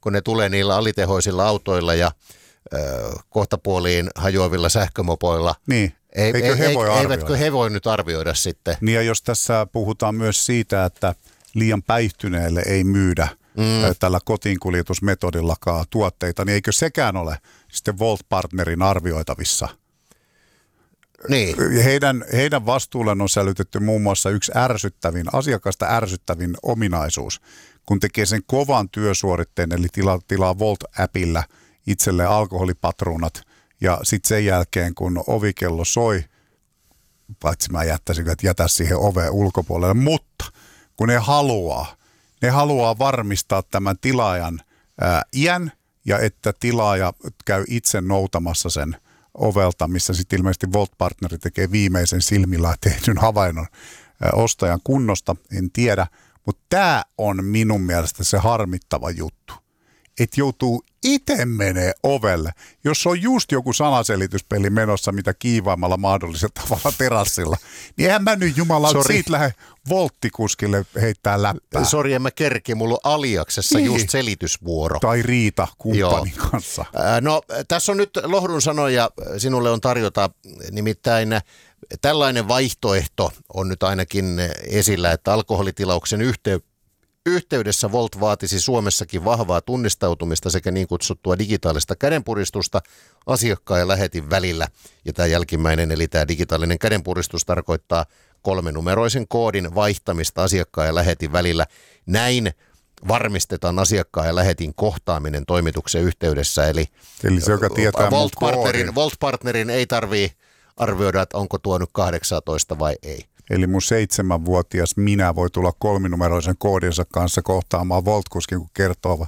kun ne tulee niillä alitehoisilla autoilla ja kohtapuoliin hajoavilla sähkömopoilla. Niin. Eivätkö he voi nyt arvioida sitten? Niin ja jos tässä puhutaan myös siitä, että liian päihtyneelle ei myydä tällä kotiinkuljetusmetodillakaan tuotteita, niin eikö sekään ole sitten Volt-partnerin arvioitavissa? Niin. Heidän vastuulleen on sälytetty muun muassa yksi asiakasta ärsyttävin ominaisuus, kun tekee sen kovan työsuoritteen, eli tilaa Volt-appilla itselleen alkoholipatruunat, ja sitten sen jälkeen, kun ovikello soi, paitsi mä jätä siihen oveen ulkopuolelle, mutta kun ne haluaa varmistaa tämän tilaajan iän, ja että tilaaja käy itse noutamassa sen ovelta, missä sitten ilmeisesti Volt-partneri tekee viimeisen silmillä tehdyn havainnon ostajan kunnosta, en tiedä. Mutta tämä on minun mielestä se harmittava juttu, että joutuu itse menee ovelle, jos on just joku sanaselityspeli menossa, mitä kiivaimmalla mahdollisella tavalla terassilla, niin eihän mä nyt jumalauta siitä lähde volttikuskille heittää läppää. Sori, en mä kerki, mulla on Aliaksessa just selitysvuoro. Tai riita kumppanin kanssa. No, tässä on nyt lohdun sanoja sinulle on tarjota, nimittäin tällainen vaihtoehto on nyt ainakin esillä, että alkoholitilauksen yhteydessä Volt vaatisi Suomessakin vahvaa tunnistautumista sekä niin kutsuttua digitaalista kädenpuristusta asiakkaan ja lähetin välillä. Ja tämä jälkimmäinen, eli tämä digitaalinen kädenpuristus tarkoittaa 3-numeroisen koodin vaihtamista asiakkaan ja lähetin välillä. Näin varmistetaan asiakkaan ja lähetin kohtaaminen toimituksen yhteydessä. Eli se, joka tietää Volt-partnerin ei tarvitse arvioida, että onko tuo nyt 18 vai ei. Eli mun 7-vuotias minä voi tulla 3-numeroisen koodinsa kanssa kohtaamaan Volt-kuskin, kun kertoo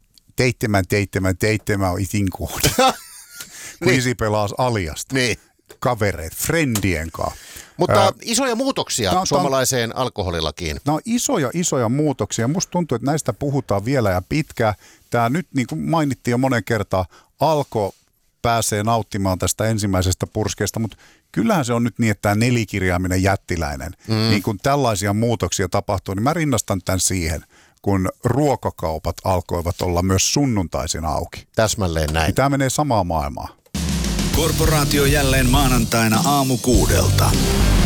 7 on isin koodi. Kun isi pelaa Aliasta. Niin. Kavereet, friendien kanssa. Mutta isoja muutoksia suomalaiseen alkoholilakiin. No isoja muutoksia. Musta tuntuu, että näistä puhutaan vielä ja pitkään. Tämä nyt, niin kuin mainittiin jo monen kertaa, Alko pääsee nauttimaan tästä ensimmäisestä purskeesta, mutta kyllähän se on nyt niin, että tämä nelikirjaiminen jättiläinen, niin kun tällaisia muutoksia tapahtuu, niin mä rinnastan tämän siihen, kun ruokakaupat alkoivat olla myös sunnuntaisin auki. Täsmälleen näin. Niin tämä menee samaa maailmaa. Korporaatio jälleen maanantaina 6:00.